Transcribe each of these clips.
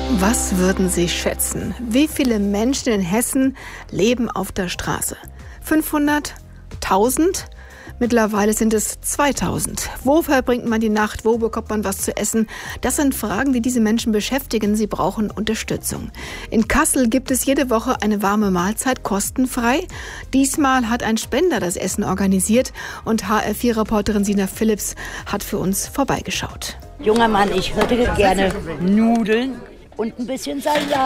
Was würden Sie schätzen? Wie viele Menschen in Hessen leben auf der Straße? 500? 1000? Mittlerweile sind es 2000. Wo verbringt man die Nacht? Wo bekommt man was zu essen? Das sind Fragen, die diese Menschen beschäftigen. Sie brauchen Unterstützung. In Kassel gibt es jede Woche eine warme Mahlzeit kostenfrei. Diesmal hat ein Spender das Essen organisiert und HR4-Reporterin Sina Philipps hat für uns vorbeigeschaut. Junger Mann, ich hätte gerne Nudeln und ein bisschen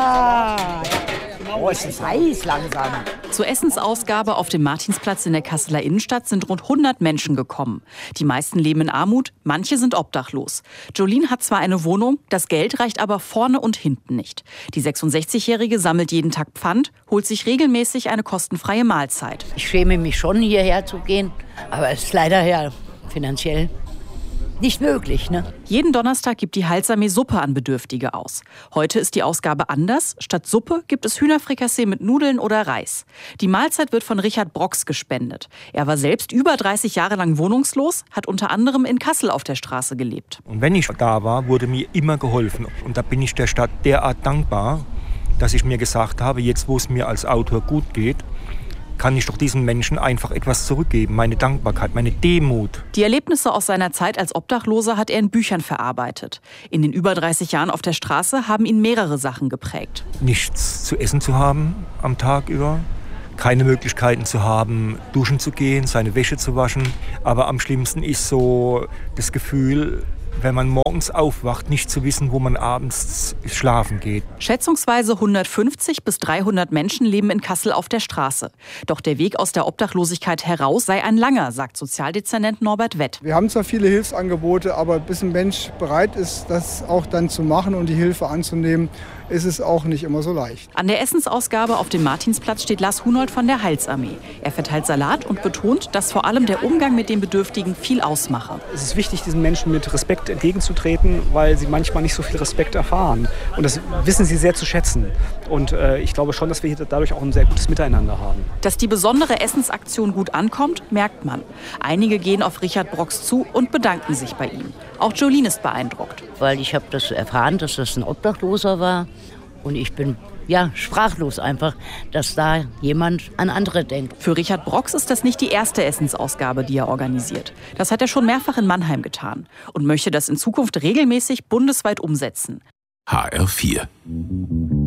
Salat. Oh, es ist heiß langsam. Zur Essensausgabe auf dem Martinsplatz in der Kasseler Innenstadt sind rund 100 Menschen gekommen. Die meisten leben in Armut, manche sind obdachlos. Jolene hat zwar eine Wohnung, das Geld reicht aber vorne und hinten nicht. Die 66-Jährige sammelt jeden Tag Pfand, holt sich regelmäßig eine kostenfreie Mahlzeit. Ich schäme mich schon, hierher zu gehen, aber es ist leider ja finanziell nicht möglich, ne? Jeden Donnerstag gibt die Heilsarmee Suppe an Bedürftige aus. Heute ist die Ausgabe anders. Statt Suppe gibt es Hühnerfrikassee mit Nudeln oder Reis. Die Mahlzeit wird von Richard Brox gespendet. Er war selbst über 30 Jahre lang wohnungslos, hat unter anderem in Kassel auf der Straße gelebt. Und wenn ich da war, wurde mir immer geholfen. Und da bin ich der Stadt derart dankbar, dass ich mir gesagt habe, jetzt wo es mir als Autor gut geht, kann ich doch diesen Menschen einfach etwas zurückgeben. Meine Dankbarkeit, meine Demut. Die Erlebnisse aus seiner Zeit als Obdachloser hat er in Büchern verarbeitet. In den über 30 Jahren auf der Straße haben ihn mehrere Sachen geprägt. Nichts zu essen zu haben am Tag über, keine Möglichkeiten zu haben, duschen zu gehen, seine Wäsche zu waschen. Aber am schlimmsten ist so das Gefühl, wenn man morgens aufwacht, nicht zu wissen, wo man abends schlafen geht. Schätzungsweise 150 bis 300 Menschen leben in Kassel auf der Straße. Doch der Weg aus der Obdachlosigkeit heraus sei ein langer, sagt Sozialdezernent Norbert Wett. Wir haben zwar viele Hilfsangebote, aber bis ein Mensch bereit ist, das auch dann zu machen und die Hilfe anzunehmen, ist es auch nicht immer so leicht. An der Essensausgabe auf dem Martinsplatz steht Lars Hunold von der Heilsarmee. Er verteilt Salat und betont, dass vor allem der Umgang mit den Bedürftigen viel ausmache. Es ist wichtig, diesen Menschen mit Respekt entgegenzutreten, weil sie manchmal nicht so viel Respekt erfahren. Und das wissen sie sehr zu schätzen. Und ich glaube schon, dass wir hier dadurch auch ein sehr gutes Miteinander haben. Dass die besondere Essensaktion gut ankommt, merkt man. Einige gehen auf Richard Brox zu und bedanken sich bei ihm. Auch Jolene ist beeindruckt. Weil ich habe das erfahren, dass das ein Obdachloser war. Und ich bin sprachlos einfach, dass da jemand an andere denkt. Für Richard Brox ist das nicht die erste Essensausgabe, die er organisiert. Das hat er schon mehrfach in Mannheim getan und möchte das in Zukunft regelmäßig bundesweit umsetzen. HR4